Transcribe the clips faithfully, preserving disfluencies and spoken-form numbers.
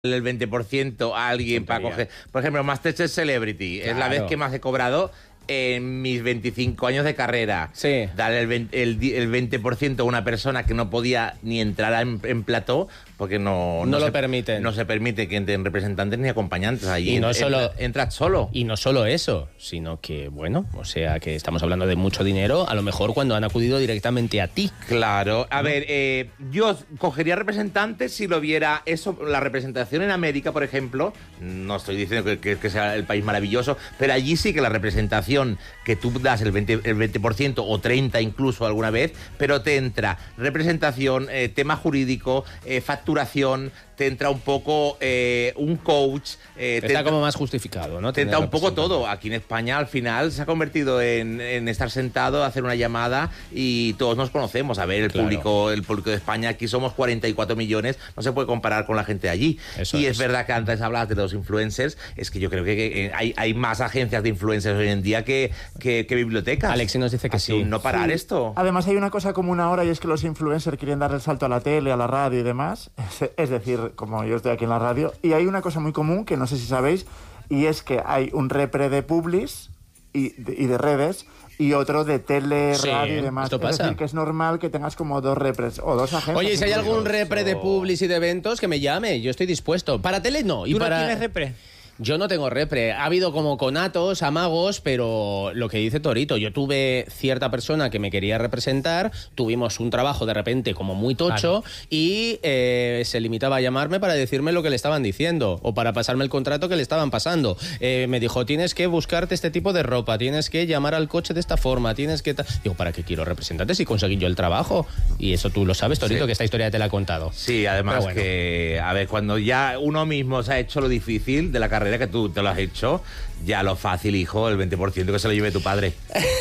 el veinte por ciento a alguien para coger. Por ejemplo, MasterChef Celebrity. Claro. Es la vez que más he cobrado en mis veinticinco años de carrera. Sí. Darle el veinte, el, el veinte por ciento a una persona que no podía ni entrar en, en plató, porque no, no, no lo se, permiten. No se permite que entren representantes ni acompañantes. Allí y no entra, solo, entras solo. Y no solo eso, sino que, bueno, o sea, que estamos hablando de mucho dinero, a lo mejor cuando han acudido directamente a ti. Claro. A ¿no? ver, eh, yo cogería representantes si lo viera eso, la representación en América, por ejemplo. No estoy diciendo que, que, que sea el país maravilloso, pero allí sí que la representación que tú das el veinte, el veinte por ciento o treinta por ciento incluso alguna vez, pero te entra representación, eh, tema jurídico, eh, facturación, te entra un poco eh, un coach. Eh, Está te entra, como más justificado, ¿no? Te entra un poco todo. Aquí en España al final se ha convertido en, en estar sentado, hacer una llamada y todos nos conocemos. A ver, el claro. público el público de España, aquí somos cuarenta y cuatro millones, no se puede comparar con la gente de allí. Eso y es. es verdad que antes hablabas de los influencers, es que yo creo que, que hay, hay más agencias de influencers hoy en día que, que, que bibliotecas. Alexi nos dice que Así, sí. no parar sí. esto. Además hay una cosa común ahora y es que los influencers quieren dar el salto a la tele, a la radio y demás. Es, es decir, como yo estoy aquí en la radio. Y hay una cosa muy común que no sé si sabéis, y es que hay un repre de publis y de, y de redes y otro de tele, sí, radio y demás. Esto es pasa. decir, que es normal que tengas como dos repres o dos agencias. Oye, si hay algún repre o... de publis y de eventos, que me llame, yo estoy dispuesto. Para tele no. Y ¿Tú para... no tienes repre? Yo no tengo repre. Ha habido como conatos, amagos, pero lo que dice Torito, yo tuve cierta persona que me quería representar, tuvimos un trabajo de repente como muy tocho, claro. y eh, se limitaba a llamarme para decirme lo que le estaban diciendo o para pasarme el contrato que le estaban pasando. Eh, me dijo, tienes que buscarte este tipo de ropa, tienes que llamar al coche de esta forma, tienes que... Digo, ¿para qué quiero representarte si conseguí yo el trabajo? Y eso tú lo sabes, Torito, sí. que esta historia te la he contado. Sí, además bueno. que, a ver, cuando ya uno mismo se ha hecho lo difícil de la carrera, que tú te lo has hecho, ya lo fácil, hijo, el veinte por ciento que se lo lleve tu padre.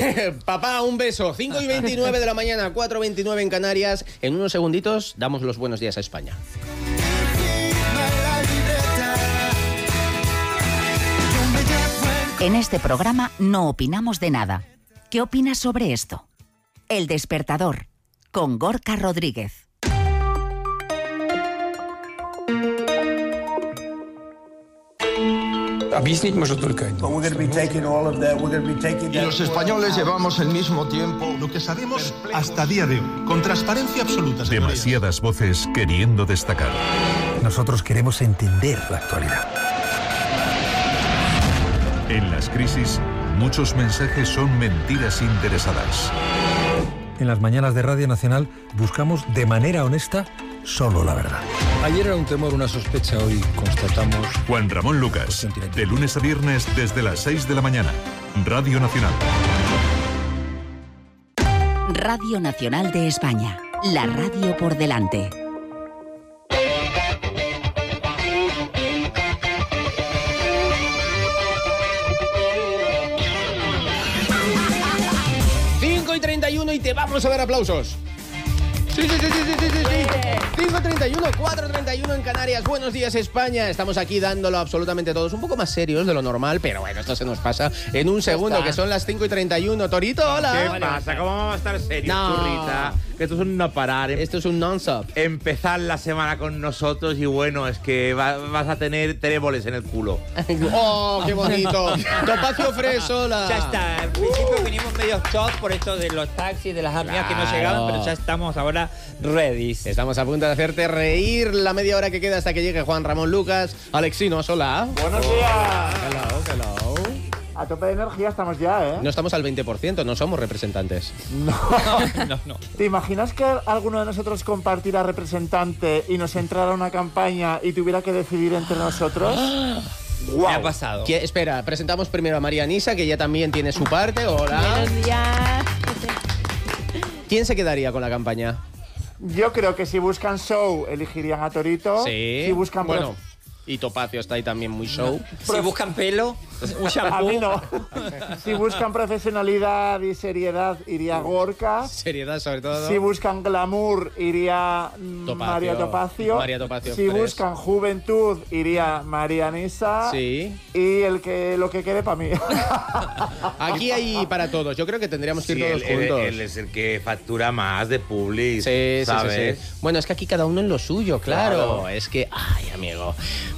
Papá, un beso. cinco y veintinueve de la mañana, cuatro y veintinueve en Canarias. En unos segunditos damos los buenos días a España. En este programa no opinamos de nada. ¿Qué opinas sobre esto? El Despertador, con Gorka Rodríguez. Y los españoles llevamos el mismo tiempo. Lo que sabemos hasta día de hoy, con transparencia absoluta, señorías. Demasiadas voces queriendo destacar. Nosotros queremos entender la actualidad. En las crisis, muchos mensajes son mentiras interesadas. En las mañanas de Radio Nacional buscamos de manera honesta solo la verdad. Ayer era un temor, una sospecha, hoy constatamos... Juan Ramón Lucas, de lunes a viernes desde las seis de la mañana. Radio Nacional. Radio Nacional de España. La radio por delante. cinco y treinta y uno y te vamos a dar aplausos. Sí, sí, sí, sí, sí, sí, sí. cinco treinta y uno, cuatro treinta y uno en Canarias. Buenos días, España. Estamos aquí dándolo absolutamente todos. Un poco más serios de lo normal, pero bueno, esto se nos pasa en un segundo, que son las cinco y treinta y uno. Torito, hola. ¿Qué pasa? ¿Cómo vamos a estar serios, no. churrita? Que esto es un no parar. Esto es un non-stop. Empezar la semana con nosotros y bueno, es que va, vas a tener tréboles en el culo. ¡Oh, qué bonito! Topacio Fresola. Ya está. Al principio uh. vinimos medio shock por esto de los taxis, de las amigas claro. que no llegaban, pero ya estamos ahora ready. Estamos a punto de hacerte reír la media hora que queda hasta que llegue Juan Ramón Lucas. Alexinos, hola. Buenos días. Hello, hello. A tope de energía estamos ya, ¿eh? No estamos al veinte por ciento, no somos representantes. No. no, no. ¿Te imaginas que alguno de nosotros compartiera representante y nos entrara una campaña y tuviera que decidir entre nosotros? Wow. ¿Qué ha pasado? ¿Qué? Espera, presentamos primero a María Nisa, que ella también tiene su parte. Hola. Buenos días. ¿Quién se quedaría con la campaña? Yo creo que si buscan show, elegirían a Torito. Sí. Si buscan... Bueno, y Topacio está ahí también muy show. No. Si buscan pelo... Un A shampoo. mí no. Si buscan profesionalidad y seriedad, iría Gorka. Seriedad, sobre todo. Si buscan glamour, iría mm, Topacio. María Topacio. María Topacio Si Fresh. buscan juventud, iría María Nisa. Sí. Y el que lo que quede para mí. Aquí hay para todos. Yo creo que tendríamos que ir Sí, todos él, él- juntos. él es el que factura más de Publis, Sí, sí, ¿sabes? sí, sí. Bueno, es que aquí cada uno en lo suyo, claro. Claro. Es que, ay, amigo.